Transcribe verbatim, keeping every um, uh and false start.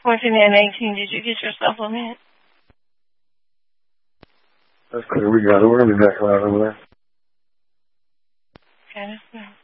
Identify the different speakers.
Speaker 1: twenty-nine eighteen, did you get your supplement?
Speaker 2: That's clear. We got it. We're going to be back live over there.
Speaker 1: Okay, that's good.